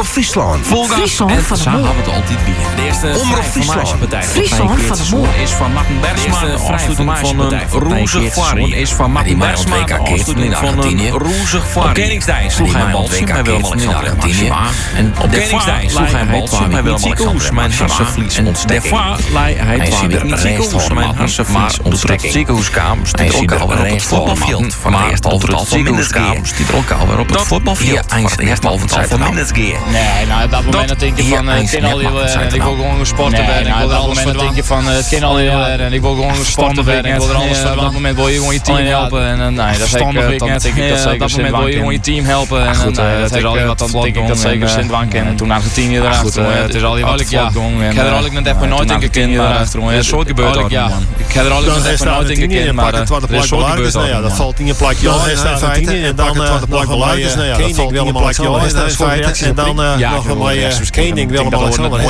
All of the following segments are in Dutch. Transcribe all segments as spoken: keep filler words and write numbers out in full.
Friesland. Volgas Friesland en van de zo Moor. hebben we het altijd bij. De eerste Omroep vrije Friesland. formatiepartij Friesland van de Moor. is van Martin Bergsma. De afsluiting van een roezig varrie is van Martin Bergsma. De afsluiting van een roezig varrie. Op Koningsdijk sloeg hij een baltje bij Willem-Alexander Maxima. En op Koningsdijk sloeg hij een baltje bij Willem-Alexander Mijn hersenvlies ontdekking. Daarvoor hij twee weken niet ziekenhuis. Mijn hersenvlies ontdekking. Het ziekenhuiskamer stiet ook alweer op het voetbalveld. Van de eerste halve het ziekenhuiskamer stiet er ook alweer op het voetbalveld. Van de eerste halve tijd van Minnesgear. Nee, nou op dat moment denk je van het kind al heel en ik wil gewoon sporten werden. Ik wil op dat moment denk je van het kind al heel en ik wil gewoon sporten werden. Ik wil er alles op dat moment wil je gewoon je team helpen en nee, dat is ik net. Op dat moment wil je gewoon je team helpen en goed, dat is al wat dan denk ik dat zeker Sint Wank en toen Argentinië erachter. Het is al die wat ja. Ik heb er al ik net even nooit in gekend erachter. Het is zo gebeurd ook ja. Ik heb er al ik net even nooit in gekend maar het is zo gebeurd. Ja, dat valt in je plakje al in feite en dan nog een mooie Koning Willem-Alexander in feite en dan nog een mooie Koning Willem-Alexander.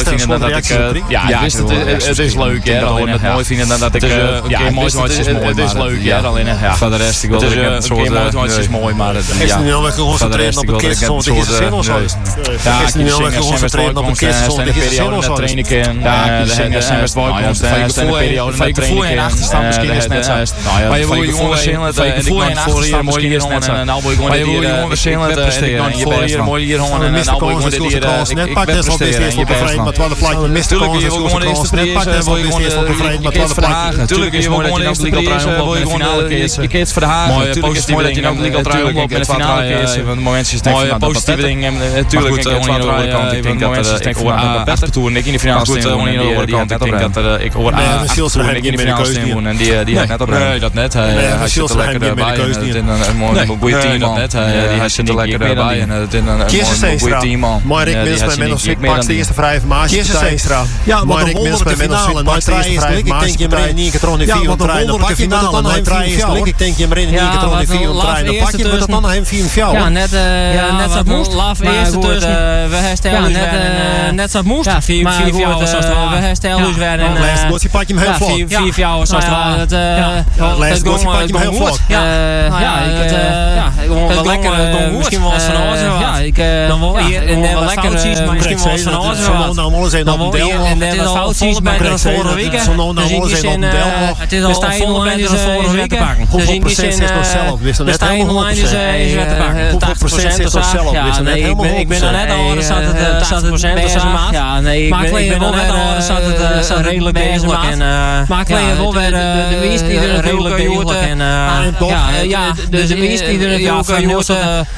Ja, het is leuk hè. Dat hoort het mooi vinden dan dat ik een keer mooi is mooi. Het is leuk ja. Alleen ja. Voor de rest ik wil het een soort mooi is mooi maar het is niet heel erg geconcentreerd op het kist zoals de zin of zo. Ja, ik niet heel erg geconcentreerd op het kist zoals de zin of zo. Train ik in. Ja, de zingers zijn best wel komst. Ja, de periode met trainen en achterstand misschien is net zo. Maar je wil je gewoon verschillen en ik voor en achterstand misschien is net zo. En nou wil je gewoon dit hier verschillen en je bent hier mooi hier gewoon en nou wil je gewoon dit hier ik presteren en je bent maar wat de plakje mist natuurlijk je wil gewoon eerst de prijs wil je gewoon je keert verhagen natuurlijk je wil gewoon eerst de prijs wil je gewoon je keert verhagen natuurlijk is mooi dat je nou legal trui op in de finale keert van de momentjes mooi positieve dingen natuurlijk ik aan de andere kant ik denk dat ik hoor aan beter toe en ik in de finale staan aan de andere kant ik denk dat ik hoor aan ik in de finale staan en die die had net op nee dat net hij zit er lekker bij en een mooi goeie team dat net hij zit er lekker bij en het is een goeie team man maar ik mis bij Menno Sik maakt de eerste vrije formatie ja maar de wonderlijke finale maakt de eerste vrije formatie ik denk je niet getron in vier op trein dan pak je dan dan een vrije formatie ik denk je maar in niet getron in vier op trein dan pak je met dan nog een vier vier ja net net zo moest laf eerste tussen we herstellen net net zo moest ja vier vier we herstellen dus weer en laatste pak je hem heel vlot vier vier zoals het laatste pak je hem heel vlot ja ja ik ja wel lekker misschien wel van alles ja ik dan wel hier in de lekker misschien wel van alles dan wel zijn dan wel en dan foutjes bij de vorige week dan wel zijn dan wel het is al online is vorige week te pakken hoeveel procent is nog zelf wist net helemaal online is te pakken hoeveel procent is nog zelf wist net helemaal ik ben er net al zat het zat het procent deze maand ja nee ik ben er net al zat het zat redelijk degelijk en maar ik weet wel weer de meeste die er redelijk degelijk en ja ja dus de meeste die er ja van Niels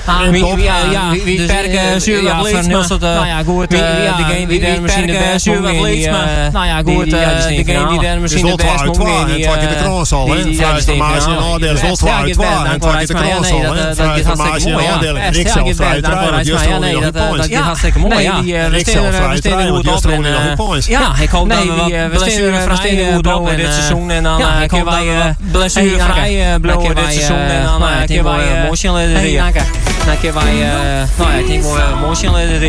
ja wie perken zuur wat leeds nou ja goed degene die er misschien de best zuur wat leeds maar nou ja goed degene die er misschien de best moet die het de kroos al hè vrije formatie en oordeel is wel uit waar en het de kroos al hè vrije formatie en oordeel ik zelf vrije trui just only nog points ja hartstikke mooi ja ik zelf vrije trui want just only nog points ja ik hoop dat we blessurevrij blouwen dit seizoen en dan ik hoop dat we blessurevrij blouwen dit seizoen en dan kunnen wij emotioneel dan kunnen wij nou ja ik denk wel emotioneel